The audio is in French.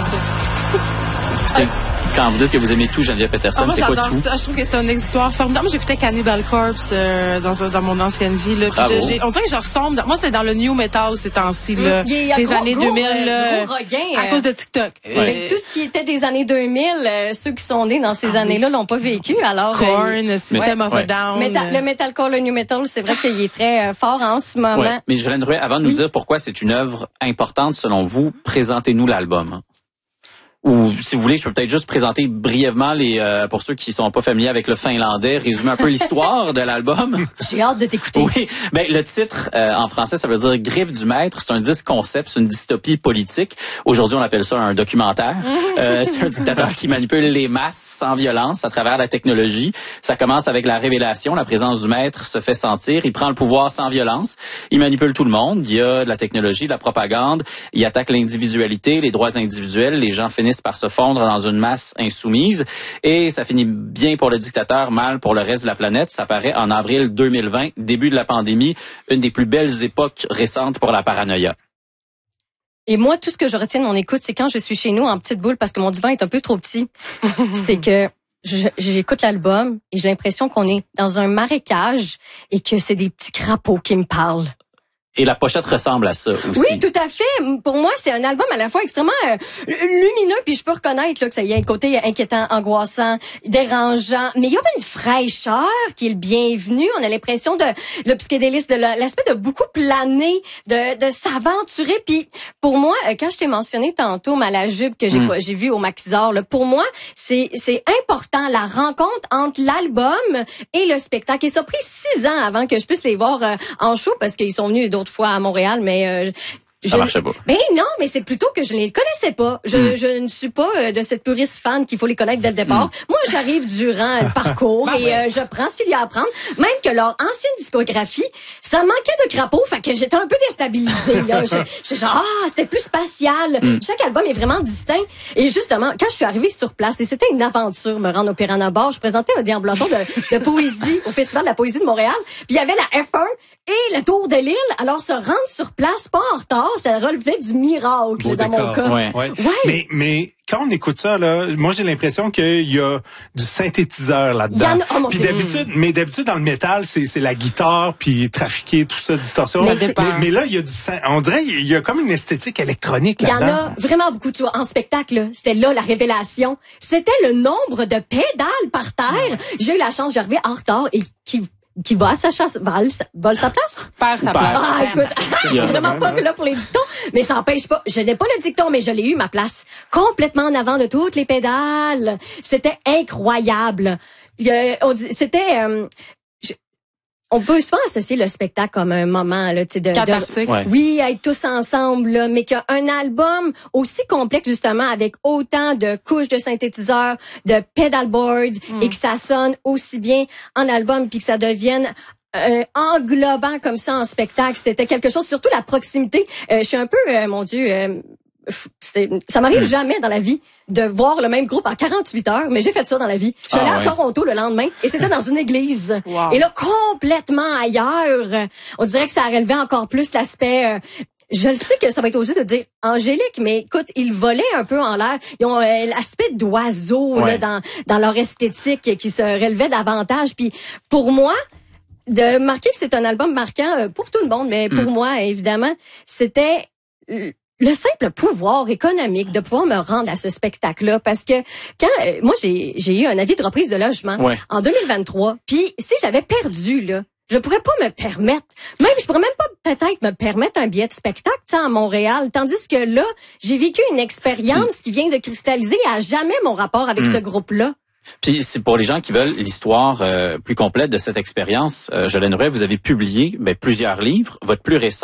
ça. Quand vous dites que vous aimez tout, Geneviève Peterson, c'est quoi tout? Ça. Je trouve que c'est un exutoire formidable. Moi, j'écoutais Cannibal Corpse dans mon ancienne vie. Là. Puis on dirait que je ressemble. Moi, c'est dans le new metal ces temps-ci, là, des années 2000. À cause de TikTok. Tout ce qui était des années 2000, ceux qui sont nés dans ces années-là l'ont pas vécu. Alors, Korn, System of a Down. Le metalcore, le new metal, c'est vrai qu'il est très fort en ce moment. Ouais. Mais Jolene Drouin, avant de nous dire pourquoi c'est une œuvre importante selon vous, présentez-nous l'album. Ou si vous voulez, je peux peut-être juste présenter brièvement pour ceux qui sont pas familiers avec le finlandais, résumer un peu l'histoire de l'album. J'ai hâte de t'écouter. Oui, le titre en français, ça veut dire Griffe du maître. C'est un disque concept, c'est une dystopie politique. Aujourd'hui, on appelle ça un documentaire. C'est un dictateur qui manipule les masses sans violence à travers la technologie. Ça commence avec la révélation, la présence du maître se fait sentir. Il prend le pouvoir sans violence. Il manipule tout le monde. Il y a de la technologie, de la propagande. Il attaque l'individualité, les droits individuels. Les gens finissent par se fondre dans une masse insoumise et ça finit bien pour le dictateur, mal pour le reste de la planète. Ça paraît en avril 2020, début de la pandémie, une des plus belles époques récentes pour la paranoïa. Et moi, tout ce que je retiens de mon écoute, c'est quand je suis chez nous en petite boule parce que mon divan est un peu trop petit. C'est que j'écoute l'album et j'ai l'impression qu'on est dans un marinage et que c'est des petits crapauds qui me parlent. Et la pochette ressemble à ça aussi. Oui, tout à fait. Pour moi, c'est un album à la fois extrêmement lumineux, puis je peux reconnaître là, que ça y a un côté inquiétant, angoissant, dérangeant, mais il y a une fraîcheur qui est le bienvenu. On a l'impression de le psychédélisme, de l'aspect de beaucoup planer, de s'aventurer. Puis pour moi, quand je t'ai mentionné tantôt Malajube que j'ai vu au Maquisard, là, pour moi, c'est important la rencontre entre l'album et le spectacle. Et ça a pris 6 ans avant que je puisse les voir en show parce qu'ils sont venus d'autres fois à Montréal, mais ça marchait pas. Ben non, mais c'est plutôt que je ne les connaissais pas. Je ne suis pas de cette puriste fan qu'il faut les connaître dès le départ. Moi, j'arrive durant le parcours et je prends ce qu'il y a à prendre. Même que leur ancienne discographie, ça manquait de crapauds, fait que j'étais un peu déstabilisée. Là. Je genre, c'était plus spatial. Chaque album est vraiment distinct. Et justement, quand je suis arrivée sur place, et c'était une aventure, me rendre au Piranha Bar, je présentais un déambulateur de poésie au Festival de la poésie de Montréal. Puis il y avait la F1 et la Tour de l'Île. Alors, se rendre sur place, pas en retard, ça relevait du miracle dans mon cas. Ouais. Mais quand on écoute ça, là, moi j'ai l'impression qu'il y a du synthétiseur là-dedans. Puis d'habitude dans le métal, c'est la guitare puis trafiquer tout ça, distorsion. Mais là il y a on dirait il y a comme une esthétique électronique là-dedans. Il y en a vraiment beaucoup, tu vois, en spectacle là, c'était là la révélation. C'était le nombre de pédales par terre. J'ai eu la chance, j'arrivais en retard et qui va à sa chasse, vole sa place? Perd sa place. Ah, écoute, je suis vraiment pas là pour les dictons, mais ça n'empêche pas. Je n'ai pas le dicton, mais je l'ai eu, ma place. Complètement en avant de toutes les pédales. C'était incroyable. On peut souvent associer le spectacle comme un moment là, tu sais, cathartique. Oui, être tous ensemble, là, mais qu'un album aussi complexe justement avec autant de couches de synthétiseurs, de pedalboard et que ça sonne aussi bien en album puis que ça devienne englobant comme ça en spectacle, c'était quelque chose. Surtout la proximité. Je suis un peu, mon Dieu. Ça m'arrive jamais dans la vie de voir le même groupe en 48 heures, mais j'ai fait ça dans la vie. Je suis allée à Toronto le lendemain et c'était dans une église. Wow. Et là, complètement ailleurs. On dirait que ça relevait encore plus l'aspect... je le sais que ça va être osé de dire angélique, mais écoute, ils volaient un peu en l'air. Ils ont l'aspect d'oiseau là, dans leur esthétique qui se relevait davantage. Puis pour moi... de marquer que c'est un album marquant pour tout le monde, mais pour moi, évidemment, c'était... le simple pouvoir économique de pouvoir me rendre à ce spectacle-là, parce que quand moi j'ai eu un avis de reprise de logement en 2023, puis si j'avais perdu là, je pourrais pas me permettre, je pourrais même pas peut-être me permettre un billet de spectacle, tu sais, à Montréal, tandis que là, j'ai vécu une expérience qui vient de cristalliser à jamais mon rapport avec ce groupe-là. Puis c'est pour les gens qui veulent l'histoire plus complète de cette expérience, Jolene Drouin, vous avez publié plusieurs livres. Votre plus récent